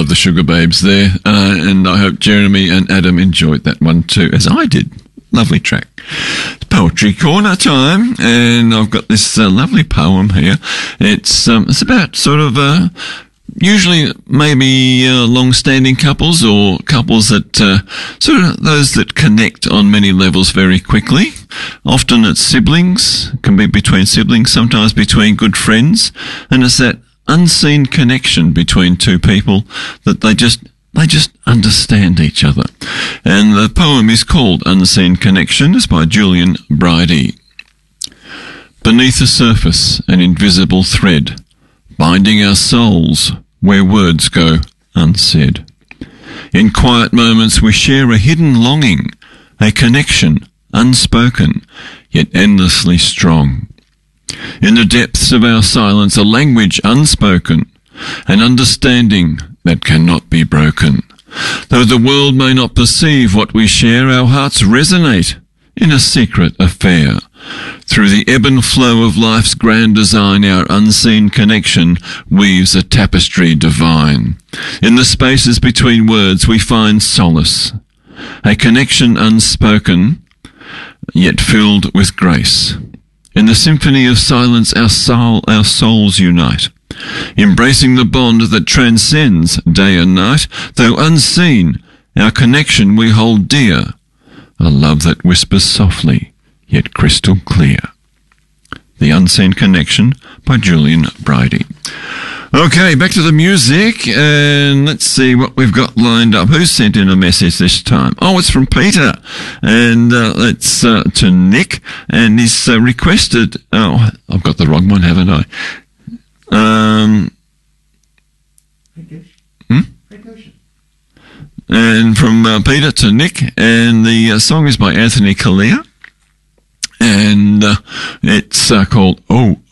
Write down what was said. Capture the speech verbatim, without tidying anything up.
of the Sugar Babes there, uh, and I hope Jeremy and Adam enjoyed that one too, as I did. Lovely track. It's Poetry Corner time, and I've got this uh, lovely poem here. It's um, it's about sort of uh, usually maybe uh, long-standing couples or couples that uh, sort of those that connect on many levels very quickly. Often it's siblings, can be between siblings, sometimes between good friends, and it's that unseen connection between two people that they just They just understand each other. And the poem is called Unseen Connection. It's by Julian Bridie. Beneath the surface, an invisible thread, binding our souls where words go unsaid. In quiet moments we share a hidden longing, a connection unspoken, yet endlessly strong. In the depths of our silence, a language unspoken, an understanding that cannot be broken. Though the world may not perceive what we share, our hearts resonate in a secret affair. Through the ebb and flow of life's grand design, our unseen connection weaves a tapestry divine. In the spaces between words we find solace, a connection unspoken, yet filled with grace. In the symphony of silence our soul, our souls unite, embracing the bond that transcends day and night. Though unseen, our connection we hold dear, a love that whispers softly, yet crystal clear. The Unseen Connection by Julian Bridie. Okay, back to the music, and let's see what we've got lined up. Who sent in a message this time? Oh, it's from Peter, and uh, it's uh, to Nick, and he's uh, requested, oh, I've got the wrong one, haven't I? Um, hmm? And from uh, Peter to Nick, and the uh, song is by Anthony Kalia, and uh, it's uh, called Oh